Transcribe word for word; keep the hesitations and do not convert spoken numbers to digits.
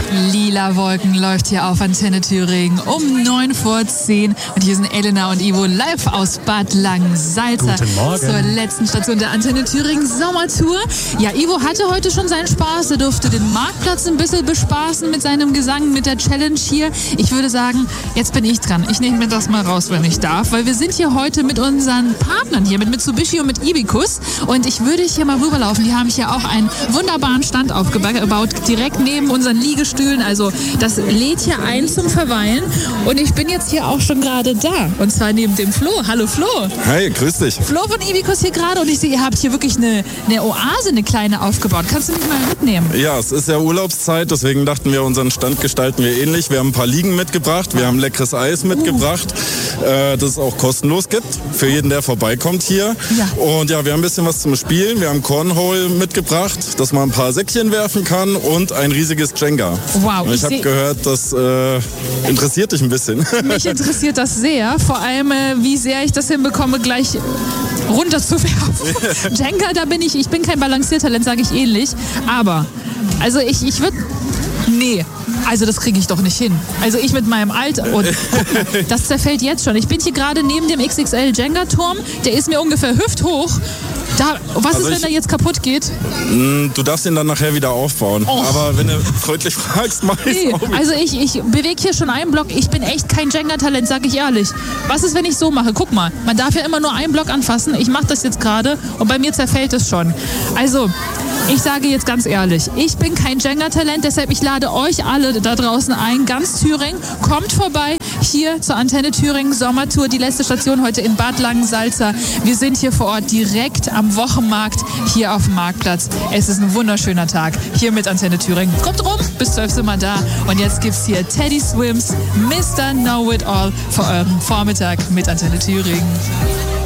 Lila Wolken läuft hier auf Antenne Thüringen um neun vor zehn. Und hier sind Elena und Ivo live aus Bad Langensalza. Guten Morgen. Zur letzten Station der Antenne Thüringen Sommertour. Ja, Ivo hatte heute schon seinen Spaß. Er durfte den Marktplatz ein bisschen bespaßen mit seinem Gesang, mit der Challenge hier. Ich würde sagen, jetzt bin ich dran. Ich nehme mir das mal raus, wenn ich darf. Weil wir sind hier heute mit unseren Partnern hier, mit Mitsubishi und mit Ibicus. Und ich würde hier mal rüberlaufen. Die haben hier auch einen wunderbaren Stand aufgebaut, direkt neben unseren Liegestühlen. Also das lädt hier ein zum Verweilen. Und ich bin jetzt hier auch schon gerade da. Und zwar neben dem Flo. Hallo Flo. Hi, grüß dich. Flo von Ibicus hier gerade. Und ich sehe, ihr habt hier wirklich eine, eine Oase, eine kleine aufgebaut. Kannst du mich mal mitnehmen? Ja, es ist ja Urlaubszeit, deswegen dachten wir, unseren Stand gestalten wir ähnlich. Wir haben ein paar Liegen mitgebracht, wir haben leckeres Eis mitgebracht, uh. äh, das es auch kostenlos gibt für jeden, der vorbeikommt hier. Ja. Und ja, wir haben ein bisschen was zum Spielen. Wir haben Cornhole mitgebracht, dass man ein paar Säckchen werfen kann und ein riesiges Jenga. Wow. Und ich, ich habe gehört, das äh, interessiert dich ein bisschen. Mich interessiert das sehr. Vor allem, äh, wie sehr ich das hinbekomme, gleich runterzuwerfen. Jenga, da bin ich, ich bin kein Balanciertalent, sage ich ähnlich. Aber, also ich, ich würde, nee. Also das kriege ich doch nicht hin. Also ich mit meinem Alter, und guck mal, das zerfällt jetzt schon. Ich bin hier gerade neben dem X X L Jenga-Turm, der ist mir ungefähr hüfthoch. Da, was also ist, wenn ich, er jetzt kaputt geht? Du darfst ihn dann nachher wieder aufbauen. Oh. Aber wenn du freundlich fragst, mach ich's nee, auch nicht. Also ich, ich bewege hier schon einen Block. Ich bin echt kein Jenga-Talent, sag ich ehrlich. Was ist, wenn ich so mache? Guck mal, man darf ja immer nur einen Block anfassen. Ich mache das jetzt gerade und bei mir zerfällt es schon. Also, ich sage jetzt ganz ehrlich, ich bin kein Jenga-Talent, deshalb ich lade euch alle da draußen ein, ganz Thüringen, kommt vorbei hier zur Antenne Thüringen Sommertour, die letzte Station heute in Bad Langensalza. Wir sind hier vor Ort direkt am Wochenmarkt hier auf dem Marktplatz. Es ist ein wunderschöner Tag hier mit Antenne Thüringen. Kommt rum, bis zwölf sind wir da. Und jetzt gibt's hier Teddy Swims, Mister Know It All für euren Vormittag mit Antenne Thüringen.